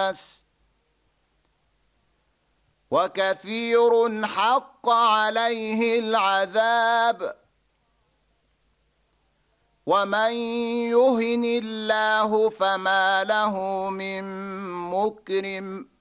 الناس وكثير حق عليه العذاب ومن يهن الله فما له من مكرم